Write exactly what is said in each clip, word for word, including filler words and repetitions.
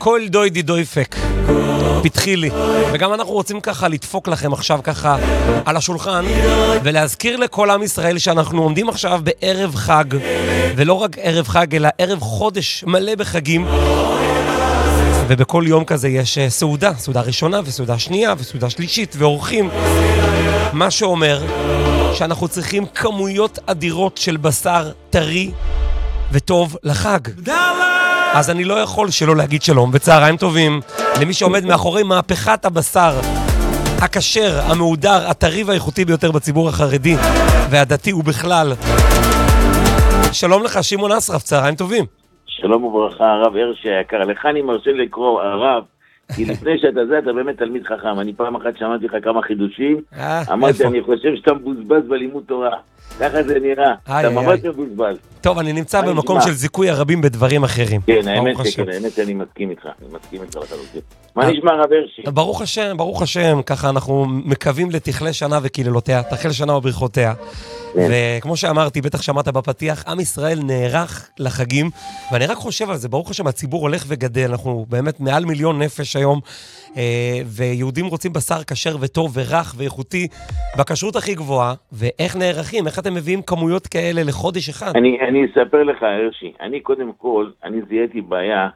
כל דוי די דויפק. פתחי לי. וגם אנחנו רוצים ככה לדפוק לכם עכשיו ככה על השולחן, ולהזכיר לכל עם ישראל שאנחנו עומדים עכשיו בערב חג, ולא רק ערב חג, אלא ערב חודש מלא בחגים. ובכל יום כזה יש סעודה, סעודה ראשונה וסעודה שנייה וסעודה שלישית ואורחים. מה שאומר שאנחנו צריכים כמויות אדירות של בשר טרי וטוב לחג. אז אני לא יכול שלא להגיד שלום וצהריים טובים למי שעומד מאחורי מהפכת הבשר הכשר, המהודר, הטרי והאיכותי ביותר בציבור החרדי והדתי ובכלל. שלום לך שמעון אסרף, צהריים טובים. שלום וברכה הרב הרשי היקר, לך אני מרשה לקרוא הרב, כי לפני שאתה זה אתה באמת תלמיד חכם. אני פעם אחת שמעתי לך כמה חידושים, אמרתי אני חושב שאתה מבוזבז בלימוד תורה, ככה זה נראה, אתה ממש מבוזבז. טוב, אני נמצא במקום של זיכוי הרבים בדברים אחרים. כן, האמת שכן, האמת שאני מסכים איתך, אני מסכים איתך לחלוטין. מה נשמע הרב הרשי? ברוך השם, ברוך השם, ככה אנחנו מקווים לתכלה שנה וקללותיה, תחל שנה וברכותיה. וכמו שאמרתי, בטח שמעת בפתיח, עם ישראל נערך לחגים, ואני רק חושב על זה, ברוך השם, הציבור הולך וגדל, אנחנו באמת מעל מיליון נפש היום, ויהודים רוצים בשר כשר וטוב ורך ואיכותי, בכשרות הכי גבוהה, ואיך נערכים, איך אתם מביאים כמויות כאלה לחודש אחד? אני, אני אספר לך, הרשי, אני קודם כל, אני זיהיתי בעיה,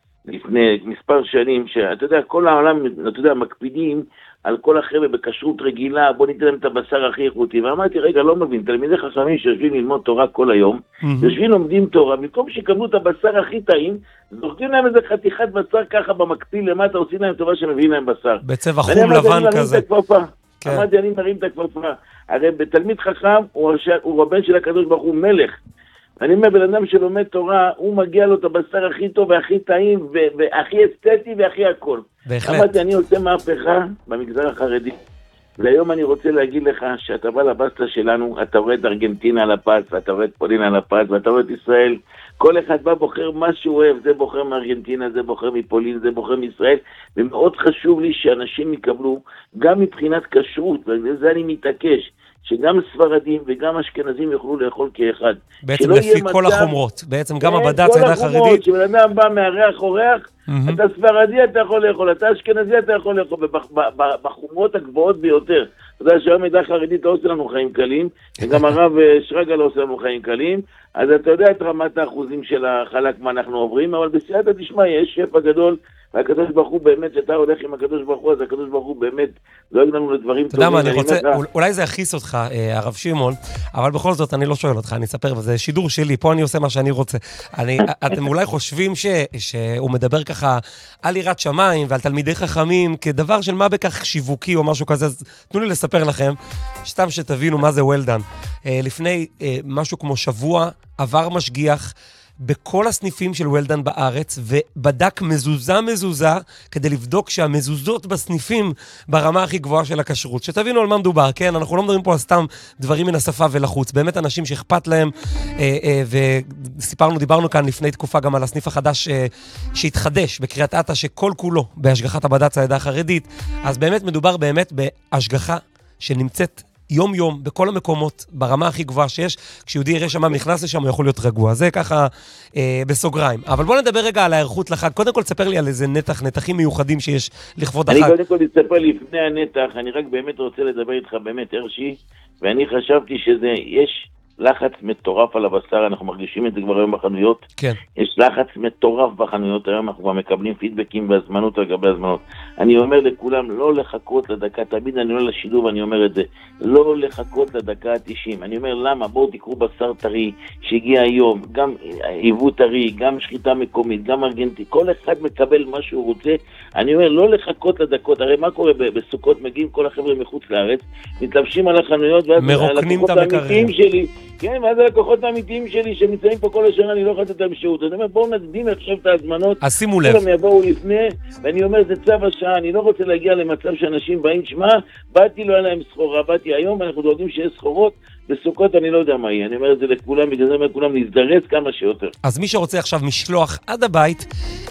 לפני מספר שנים, שאתה יודע, כל העולם, אתה יודע, מקפידים על כל החבר'ה בכשרות רגילה, בוא ניתן להם את הבשר הכי איכותי, ואמרתי, רגע, לא מבין, תלמידי חכמים שיושבים ללמוד תורה כל היום, יושבים לומדים תורה, במקום שיקבלו את הבשר הכי טעים, זורקים להם איזה חתיכת בשר ככה במקפיל, למטה עושים להם טובה שמביאים להם בשר. בצבע חום לבן כזה. אמרתי, אני מרים את הכפפה. הרי בתלמיד חכם, הוא רבן של הקדוש ברוך הוא מלך. אני אומר, בן אדם שלומד תורה, הוא מגיע לו את הבשר הכי טוב והכי טעים, והכי אסתטי והכי הכל. בהחלט. אמרתי, אני עושה מהפכה במגזר החרדי. והיום אני רוצה להגיד לך שאתה בא לבסטה שלנו, אתה רואה את ארגנטינה על הפס, ואתה רואה את פולין על הפס, ואתה רואה את ישראל. כל אחד בא בוחר מה שהוא אוהב, זה בוחר מארגנטינה, זה בוחר מפולין, זה בוחר מישראל. ומאוד חשוב לי שאנשים יקבלו, גם מבחינת כשרות, וזה אני מתעקש. שגם ספרדים וגם אשכנזים יוכלו לאכול כאחד. בעצם לפי כל החומרות. בעצם גם הבד"ץ העדה החרדית. כשבן אדם בא מארח אורח, אתה ספרדי אתה יכול לאכול, אתה אשכנזי אתה יכול לאכול, בחומרות הגבוהות ביותר. אתה יודע שהיום העדה החרדית לא עושה לנו חיים קלים, וגם הרב שרגא לא עושה לנו חיים קלים, אז אתה יודע את רמת האחוזים של החלק מה אנחנו עוברים, אבל בסייעתא דשמיא יש שפע גדול, והקדוש ברוך הוא באמת, שאתה הולך עם הקדוש ברוך הוא, אז הקדוש ברוך הוא באמת דואג לנו לדברים טובים. אתה יודע מה, אני רוצה, אולי זה יכעיס אותך, הרב שמעון, אבל בכל זאת אני לא שואל אותך, אני אספר, וזה שידור שלי, פה אני עושה מה שאני רוצה. אתם אולי חושבים שהוא מדבר ככה על יראת שמיים ועל תלמידי חכמים, כדבר של מה בכך שיווקי או משהו כזה, אז תנו לי לספר לכם, סתם שתבינו מה זה well done. לפני משהו כמו שבוע, עבר משגיח, בכל הסניפים של וולדן בארץ, ובדק מזוזה מזוזה, כדי לבדוק שהמזוזות בסניפים ברמה הכי גבוהה של הכשרות. שתבינו על מה מדובר, כן? אנחנו לא מדברים פה על סתם דברים מן השפה ולחוץ. באמת אנשים שאכפת להם, אה, אה, וסיפרנו, דיברנו כאן לפני תקופה גם על הסניף החדש אה, שהתחדש בקריית אתא, שכל כולו בהשגחת הבד"ץ העדה החרדית. אז באמת מדובר באמת בהשגחה שנמצאת יום יום, בכל המקומות, ברמה הכי גבוהה שיש, כשיהודי יראה שמה נכנס לשם, הוא יכול להיות רגוע. זה ככה אה, בסוגריים. אבל בוא נדבר רגע על ההיערכות לחג. קודם כל, תספר לי על איזה נתח, נתחים מיוחדים שיש לכבוד החג. אני קודם כל אספר לפני הנתח, אני רק באמת רוצה לדבר איתך באמת, הרשי, ואני חשבתי שזה, יש לחץ מטורף על הבשר, אנחנו מרגישים את זה כבר היום בחנויות. כן. יש לחץ מטורף בחנויות, היום אנחנו כבר מקבלים פידבקים והזמנות לגבי הזמנות. אני אומר לכולם, לא לחכות לדקה, תמיד אני אומר לשידור ואני אומר את זה, לא לחכות לדקה ה-תשעים. אני אומר, למה? בואו תקרו בשר טרי שהגיע היום, גם עיוות טרי, גם שחיטה מקומית, גם ארגנטי, כל אחד מקבל מה שהוא רוצה. אני אומר, לא לחכות לדקות, הרי מה קורה בסוכות? מגיעים כל החבר'ה מחוץ לארץ, מתלבשים על החנויות, מרוקנים את המקררים. כן, ואז הלקוחות האמיתיים שלי שנמצאים פה כל השנה, אני לא יכול לתת להם שירות. אני אומר, בואו נקדים עכשיו את ההזמנות. אז שימו לב. כולם יבואו לפני, ואני אומר, זה צו השעה, אני לא רוצה להגיע למצב שאנשים באים, שמה, באתי לא עליהם סחורה, באתי היום, ואנחנו דואגים שיש סחורות, בסוכות אני לא יודע מה יהיה. אני אומר את זה לכולם, בגלל זה אומר לכולם להזדרז כמה שיותר. אז מי שרוצה עכשיו משלוח עד הבית,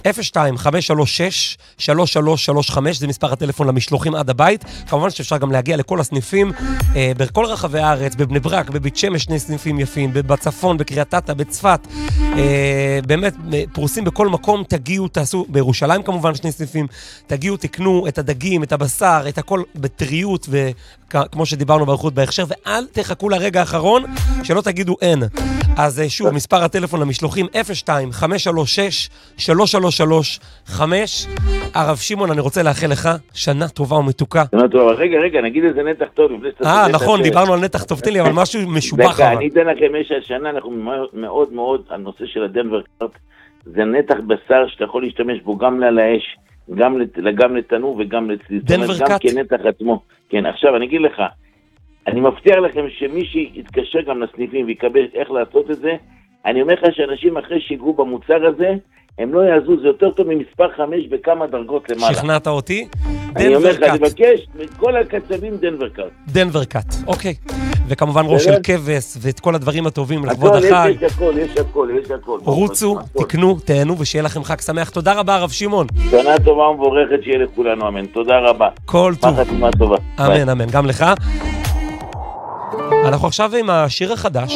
אפס שתיים חמש שלוש שש שלוש שלוש שלוש חמש, זה מספר הטלפון למשלוחים עד הבית. כמובן שאפשר גם להגיע לכל הסניפים, אה, בכל רחבי הארץ, בבני ברק, בבית שמש, שני סניפים יפים, בצפון, בקריית אתא, בצפת, אה, באמת פרוסים בכל מקום. תגיעו, תעשו, בירושלים כמובן שני סניפים, תגיעו, תקנו את הדגים, את הבשר, את הכל בטריות, וכמו שדיברנו באריכות בהכשר, ואל תחכו לרגע האחרון, שלא תגידו אין. אז שוב, מספר הטלפון למשלוחים אפס שתיים חמש שלוש שש שלוש שלוש שלוש חמש. הרב שמעון, אני רוצה לאחל לך שנה טובה ומתוקה. שנה טובה, רגע, רגע, נגיד איזה נתח טוב. אה, נכון, דיברנו על נתח טוב, תן לי, אבל משהו משובח. דקה, אני אתן לכם שהשנה אנחנו מאוד מאוד, הנושא של הדנבר קארט, זה נתח בשר שאתה יכול להשתמש בו גם על האש, גם לתנור וגם לצליל. דנבר קאט? גם כנתח עצמו. כן, עכשיו אני אגיד לך, אני מבטיח לכם שמי שיתקשר גם לסניפים ויקבל איך לעשות את זה, אני אומר לך שאנשים אחרי שיגעו במוצר הזה, הם לא יעזו, זה יותר טוב ממספר חמש בכמה דרגות למעלה. שכנעת אותי? אני אומר לך, אני מבקש, מכל הקצבים דנבר קאט. דנבר קאט, אוקיי. וכמובן ראש של כבש ואת כל הדברים הטובים לכבוד החג. הכל, יש הכל, יש הכל, יש הכל. רוצו, תקנו, תהנו ושיהיה לכם חג שמח. תודה רבה, הרב שמעון. שנה טובה ומבורכת שיהיה לכולנו, אמן. תודה רבה. כל טוב. מה חתימה טובה. אמן, אמן. גם לך. אנחנו עכשיו עם השיר החדש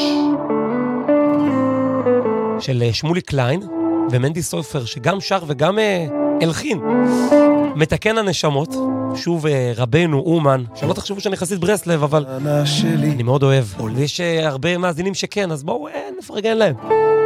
של שמולי קליין ומנדי סופר, שגם שר וגם הלחין. מתקן הנשמות, שוב רבנו אומן, שלא תחשבו שאני חסיד ברסלב, אבל אני מאוד אוהב. ויש הרבה מאזינים שכן, אז בואו נפרגן להם.